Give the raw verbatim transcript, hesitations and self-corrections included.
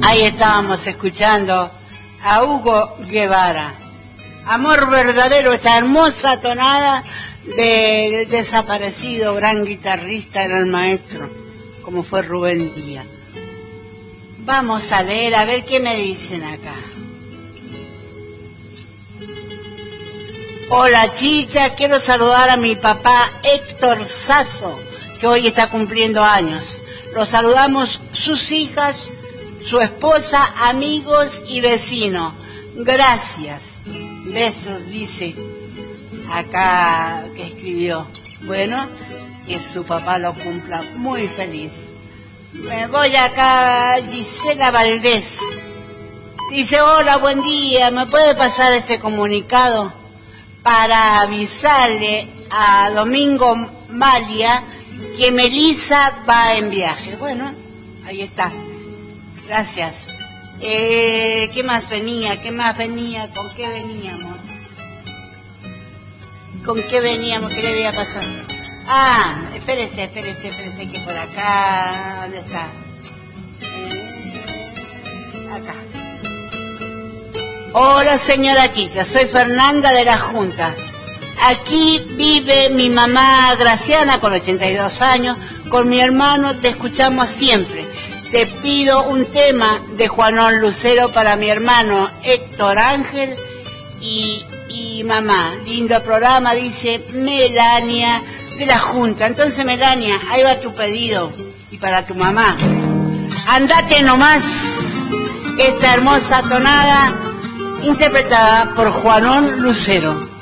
Ahí estábamos escuchando a Hugo Guevara. Amor verdadero, esta hermosa tonada del desaparecido gran guitarrista, era el maestro, como fue Rubén Díaz. Vamos a leer, a ver qué me dicen acá. Hola Chicha, quiero saludar a mi papá Héctor Sasso, que hoy está cumpliendo años. Los saludamos sus hijas, su esposa, amigos y vecinos. Gracias. Besos, dice acá que escribió. Bueno, que su papá lo cumpla muy feliz. Me voy acá, Gisela Valdés. Dice, hola, buen día, ¿me puede pasar este comunicado para avisarle a Domingo Malia que Melissa va en viaje? Bueno, ahí está. Gracias. Eh, ¿Qué más venía? ¿Qué más venía? ¿Con qué veníamos? ¿Con qué veníamos? ¿Qué le había pasado? Ah, espérese, espérese, espérese, que por acá... ¿Dónde está? Eh, acá. Hola, señora Chicha, soy Fernanda de la Junta. Aquí vive mi mamá Graciana, con ochenta y dos años. Con mi hermano te escuchamos siempre. Te pido un tema de Juanón Lucero para mi hermano Héctor Ángel y, y mamá. Lindo programa, dice Melania de la Junta. Entonces, Melania, ahí va tu pedido. Y para tu mamá. Andate nomás, esta hermosa tonada interpretada por Juanón Lucero.